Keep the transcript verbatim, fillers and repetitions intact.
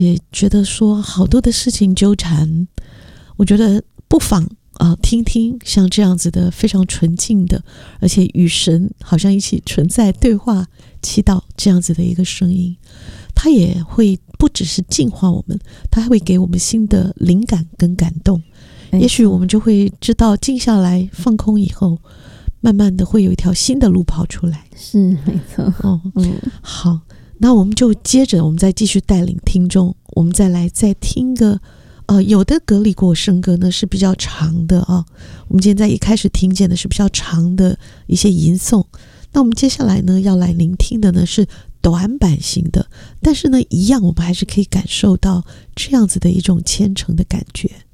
也觉得说好多的事情纠缠，我觉得不妨啊、呃，听听像这样子的非常纯净的，而且与神好像一起存在对话祈祷这样子的一个声音，它也会不只是净化我们，它还会给我们新的灵感跟感动。也许我们就会知道静下来放空以后，慢慢的会有一条新的路跑出来。 是没错。 哦，嗯，好，那我们就接着我们再继续带领听众，我们再来再听个呃，有的格里果圣歌呢是比较长的啊，我们今天在一开始听见的是比较长的一些吟诵，那我们接下来呢要来聆听的呢是短版型的，但是呢一样我们还是可以感受到这样子的一种虔诚的感觉。